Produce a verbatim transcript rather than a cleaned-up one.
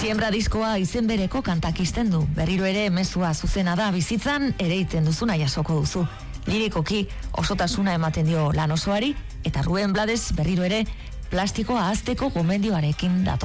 Siembra diskoa izen bereko kantak izten du. Berriro ere mezua zuzena da, bizitzan ereiten duzuna jasoko duzu. Lirikoki osotasuna ematen dio lan osoari, eta Ruben Blades berriro ere plastikoa ahazteko gomendioarekin dator.